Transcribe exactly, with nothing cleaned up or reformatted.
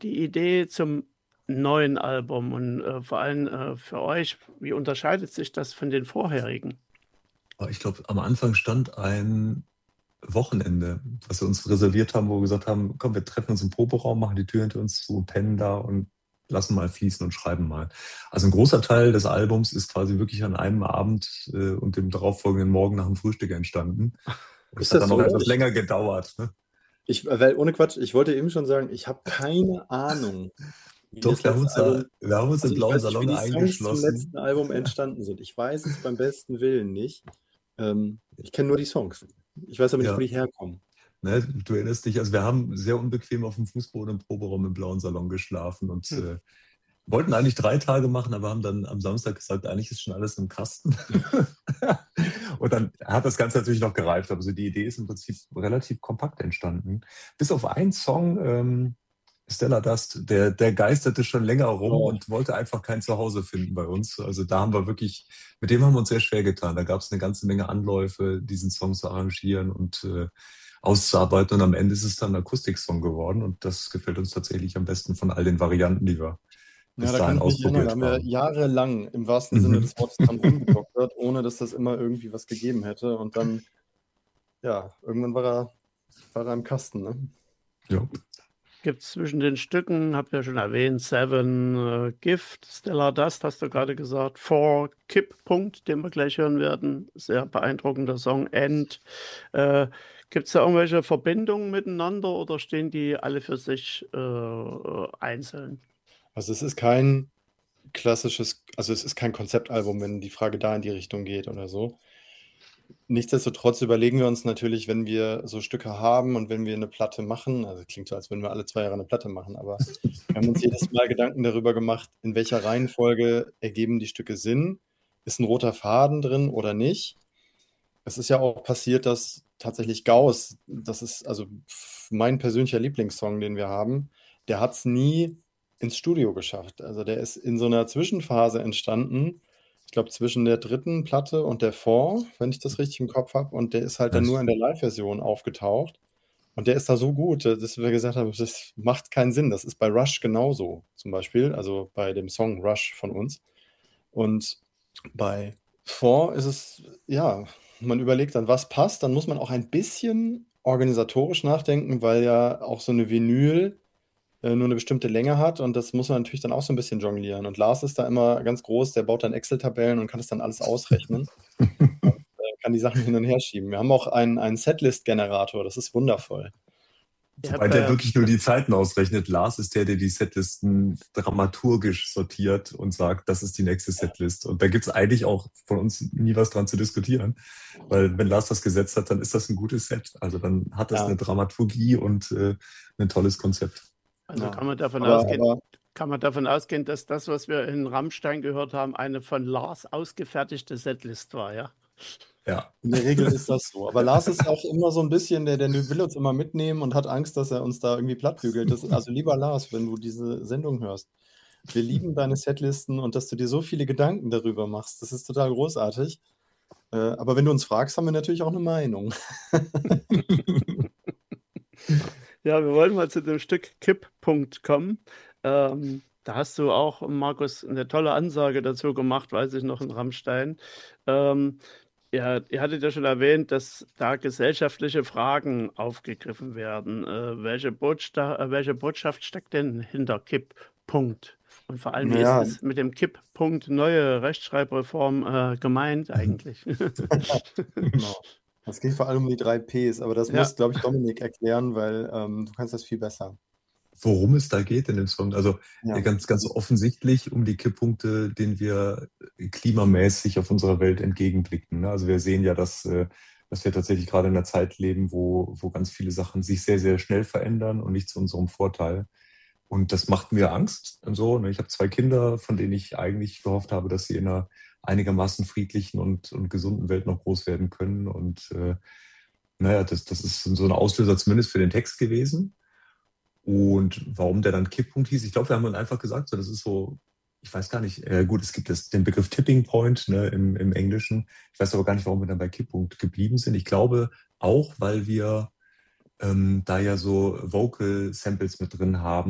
die Idee zum neuen Album und, äh, vor allem, äh, für euch, wie unterscheidet sich das von den vorherigen? Ah, ich glaube, am Anfang stand ein Wochenende, was wir uns reserviert haben, wo wir gesagt haben: „Komm, wir treffen uns im Proberaum, machen die Tür hinter uns zu, pennen da und lassen mal fließen und schreiben mal.“ Also 'n großer Teil des Albums ist quasi wirklich an einem Abend, äh, und dem darauffolgenden Morgen nach dem Frühstück entstanden. Es Ist hat das dann so? noch etwas Ich länger gedauert, ne? ich weil ohne Quatsch, ich wollte eben schon sagen, ich habe keine Ahnung, wie Doch, das wir haben letzte uns da Album wir haben uns im also, ich blauen weiß nicht, wie Salon die Songs zum eingeschlossen. letzten Album entstanden sind. Ich weiß es beim besten Willen nicht. Ähm, ich kenne nur die Songs. Ich weiß aber nicht, wo Ja. die herkommen. Ne, du erinnerst dich, also wir haben sehr unbequem auf'm Fußboden im Proberaum im blauen Salon geschlafen und, Hm. äh, wollten eigentlich drei Tage machen, aber haben dann am Samstag gesagt: „Eigentlich ist schon alles im Kasten.“ Und dann hat das Ganze natürlich noch gereift, aber so die Idee ist im Prinzip relativ kompakt entstanden. Bis auf einen Song, ähm, „Stellar Dust“, der der geisterte schon länger rum Oh. und wollte einfach kein Zuhause finden bei uns. Also, da haben wir wirklich mit dem haben wir uns sehr schwer getan. Da gab's 'ne ganze Menge Anläufe, diesen Song zu arrangieren und, äh, auszuarbeiten und am Ende ist es dann 'n Akustik-Song geworden und das gefällt uns tatsächlich am besten von all den Varianten, die wir Ja, bis da kann dahin ich mich erinnern, da ausprobiert haben wir haben. jahrelang im wahrsten Sinne Mhm. des Wortes dran rumgedoktert, ohne dass das immer irgendwie was gegeben hätte und dann ja, irgendwann war er war er im Kasten, ne? Ja. Gibt's zwischen den Stücken, habt ihr schon erwähnt, „Seven“, äh, „Gift“, „Stellar Dust“, hast du grade gesagt, „Four“, „Kipppunkt“, den wir gleich hören werden, sehr beeindruckender Song, „End“. Äh, gibt's da irgendwelche Verbindungen miteinander oder stehen die alle für sich, äh, äh, einzeln? Also, es ist kein klassisches also, es ist kein Konzeptalbum, wenn die Frage da in die Richtung geht oder so. Nichtsdestotrotz überlegen wir uns natürlich, wenn wir so Stücke haben und wenn wir 'ne Platte machen also, klingt so, als würden wir alle zwei Jahre 'ne Platte machen, aber wir haben uns jedes Mal Gedanken darüber gemacht, in welcher Reihenfolge ergeben die Stücke Sinn? Ist 'n roter Faden drin oder nicht? Es ist ja auch passiert, dass tatsächlich „Gauss“, das ist also f mein persönlicher Lieblingssong, den wir haben, der hat's nie ins Studio geschafft. Also, der ist in so 'ner Zwischenphase entstanden, ich glaube, zwischen der dritten Platte und der „Four“, wenn ich das richtig im Kopf habe und der ist halt dann nur in der Liveversion aufgetaucht und der ist da so gut, äh, dass wir gesagt haben: „Das macht keinen Sinn.“ Das ist bei „Rush“ genauso zum Beispiel, also, bei dem Song „Rush“ von uns. Und bei „Four“ ist es ja, man überlegt dann, was passt, dann muss man auch ein bisschen organisatorisch nachdenken, weil ja auch so 'ne Vinyl, äh, nur 'ne bestimmte Länge hat und das muss man natürlich dann auch so 'n bisschen jonglieren und Lars ist da immer ganz groß, der baut dann Excel-Tabellen und kann das dann alles ausrechnen und, äh, kann die Sachen hin und her schieben. Wir haben auch einen einen Setlist-Generator, das ist wundervoll. Ihr Wobei habt der da wirklich nur die Zeiten ausrechnet. Lars ist der, der die Setlisten dramaturgisch sortiert und sagt: „Das ist die nächste Ja. Setlist.“ Und da gibt's eigentlich auch von uns nie was dran zu diskutieren, weil wenn Lars das gesetzt hat, dann ist das 'n gutes Set. Also, dann hat das Ja. 'ne Dramaturgie und, äh, 'nen tolles Konzept. Also, Ja, kann man davon aber ausgehen aber kann man davon ausgehen, dass das, was wir in „Rammstein“ gehört haben, eine von Lars ausgefertigte Setlist war, ja? Ja. In der Regel ist das so. Aber Lars ist auch immer so 'n bisschen der der ne will uns immer mitnehmen und hat Angst, dass er uns da irgendwie plattbügelt. Das also, lieber Lars, wenn du diese Sendung hörst, wir lieben deine Setlisten und dass du dir so viele Gedanken darüber machst. Das ist total großartig. Äh, aber wenn du uns fragst, haben wir natürlich auch 'ne Meinung. Ja, wir wollen mal zu dem Stück „Kipppunkt“ kommen. Ähm, da hast du auch, Markus, 'ne tolle Ansage dazu gemacht, weiß ich noch in „Rammstein“. Ähm, ihr ihr hattet ja schon erwähnt, dass da gesellschaftliche Fragen aufgegriffen werden. Äh, welche Botsta äh, welche Botschaft steckt denn hinter „Kipppunkt“? Und vor allem, Na wie ist ja. es mit dem „Kipppunkt“, neue Rechtschreibreform, äh, gemeint Mhm. eigentlich? Genau. Es geht vor allem um die drei Ps, aber das Ja. muss, glaube ich, Dominik erklären, weil, ähm, du kannst das viel besser. Worum es da geht in dem Song? Also, Ja, äh, ganz ganz also offensichtlich um die Kipppunkte, denen wir, äh, klimamäßig auf unserer Welt entgegenblicken, ne? Also, wir sehen ja, dass äh, dass wir tatsächlich grade in 'ner Zeit leben, wo wo ganz viele Sachen sich sehr, sehr schnell verändern und nicht zu unserem Vorteil. Und das macht mir Angst und so, ne? Ich habe zwei Kinder, von denen ich eigentlich gehofft habe, dass sie in 'ner einigermaßen friedlichen und und gesunden Welt noch groß werden können. Und, äh, na ja, das das ist so 'n Auslöser zumindest für den Text gewesen. Und warum der dann „Kipppunkt“ hieß? Ich glaube, wir haben dann einfach gesagt, so, das ist so ich weiß gar nicht äh, gut, es gibt das den Begriff „Tipping Point“, ne, im im Englischen. Ich weiß aber gar nicht, warum wir dann bei „Kipppunkt“ geblieben sind. Ich glaube auch, weil wir, ähm, da ja so Vocal Samples mit drin haben.